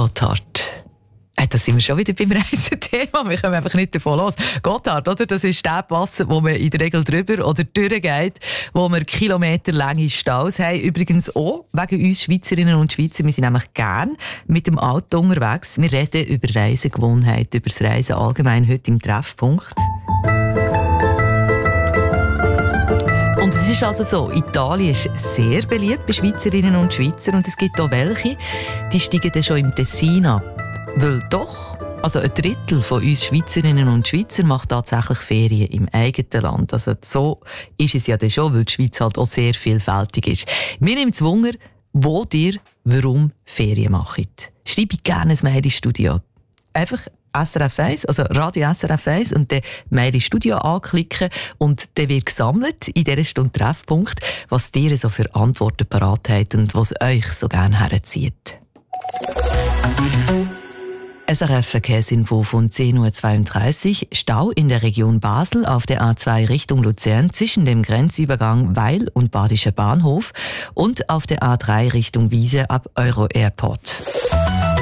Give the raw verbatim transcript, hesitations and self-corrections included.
Gotthard. Da sind wir schon wieder beim Reisethema. Wir kommen einfach nicht davon los. Gotthard, oder? Das ist der Pass, wo man in der Regel drüber oder durchgeht, wo wir kilometerlange Staus haben. Übrigens auch wegen uns Schweizerinnen und Schweizer. Wir sind nämlich gern mit dem Auto unterwegs. Wir reden über Reisegewohnheiten, über das Reisen allgemein heute im Treffpunkt. Und es ist also so, Italien ist sehr beliebt bei Schweizerinnen und Schweizer und es gibt auch welche, die steigen dann schon im Tessin ab. Weil doch, also ein Drittel von uns Schweizerinnen und Schweizer macht tatsächlich Ferien im eigenen Land. Also so ist es ja dann schon, weil die Schweiz halt auch sehr vielfältig ist. Mir nimmt es Wunder, wo ihr warum Ferien macht. Schreibe ich gerne ein Mail ins Studio. Einfach S R F eins, also Radio S R F eins und dann Mail ins Studio anklicken und dann wird gesammelt in dieser Stunde Treffpunkt, was ihr so für Antworten parat habt und was euch so gerne herzieht. S R F-Verkehrsinfo von zehn Uhr zweiunddreißig. Stau in der Region Basel auf der A zwei Richtung Luzern zwischen dem Grenzübergang Weil und Badischer Bahnhof und auf der A drei Richtung Wiese ab Euro Airport.